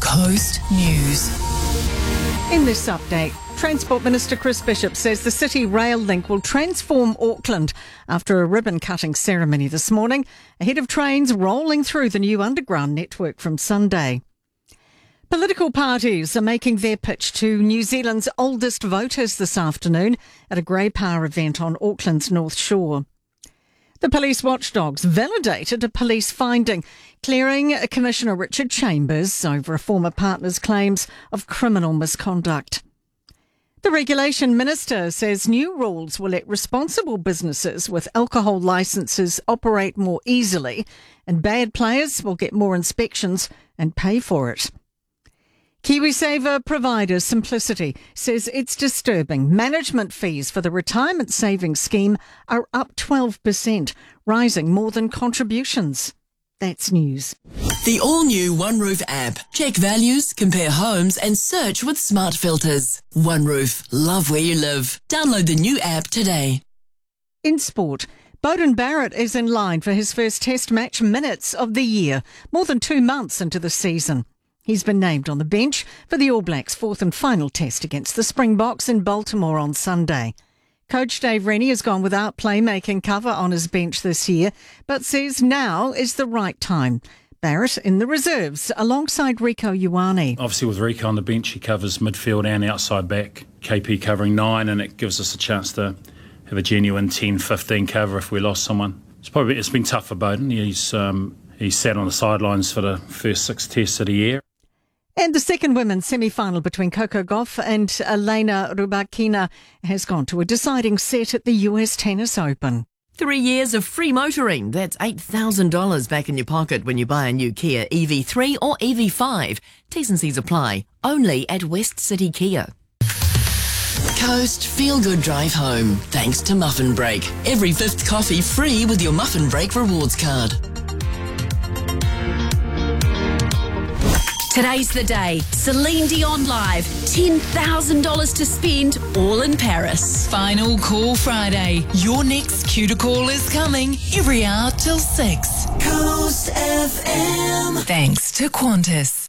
Coast News. In this update, Transport Minister Chris Bishop says the City Rail Link will transform Auckland after a ribbon-cutting ceremony this morning, ahead of trains rolling through the new underground network from Sunday. Political parties are making their pitch to New Zealand's oldest voters this afternoon at a Grey Power event on Auckland's North Shore. The police watchdogs validated a police finding, clearing Commissioner Richard Chambers over a former partner's claims of criminal misconduct. The Regulation Minister says new rules will let responsible businesses with alcohol licences operate more easily, and bad players will get more inspections and pay for it. KiwiSaver provider Simplicity says it's disturbing. Management fees for the retirement savings scheme are up 12%, rising more than contributions. That's news. The all-new OneRoof app. Check values, compare homes and search with smart filters. OneRoof. Love where you live. Download the new app today. In sport, Beauden Barrett is in line for his first Test match minutes of the year, more than 2 months into the season. He's been named on the bench for the All Blacks' fourth and final test against the Springboks in Baltimore on Sunday. Coach Dave Rennie has gone without playmaking cover on his bench this year, but says now is the right time. Barrett in the reserves alongside Rieko Ioane. Obviously with Rieko on the bench, he covers midfield and outside back. KP covering 9, and it gives us a chance to have a genuine 10-15 cover if we lost someone. It's been tough for Beauden. He's sat on the sidelines for the first 6 tests of the year. And the second women's semi-final between Coco Gauff and Elena Rybakina has gone to a deciding set at the US Tennis Open. 3 years of free motoring. That's $8,000 back in your pocket when you buy a new Kia EV3 or EV5. T's and C's apply. Only at West City Kia. Coast Feel Good Drive Home. Thanks to Muffin Break. Every 5th coffee free with your Muffin Break rewards card. Today's the day. Celine Dion live. $10,000 to spend, all in Paris. Final Call Friday. Your next cue to call is coming every hour till 6. Coast FM. Thanks to Qantas.